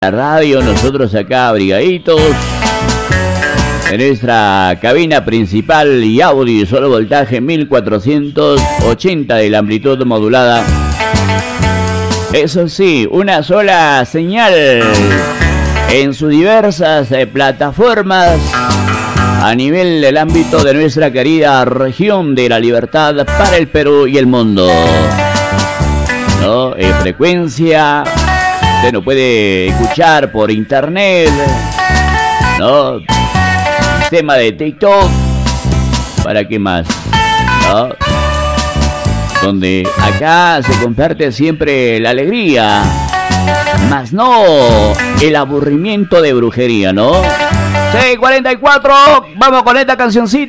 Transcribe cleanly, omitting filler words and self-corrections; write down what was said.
la radio, nosotros acá abrigaditos en nuestra cabina principal y audio solo voltaje 1480 de la amplitud modulada. Eso sí, una sola señal en sus diversas plataformas a nivel del ámbito de nuestra querida región de la libertad para el Perú y el mundo, ¿no? En frecuencia, usted nos puede escuchar por internet, ¿no? Sistema de TikTok, ¿para qué más? ¿No? Donde acá se comparte siempre la alegría, más no el aburrimiento de brujería, ¿no? 6:44, vamos con esta cancioncita.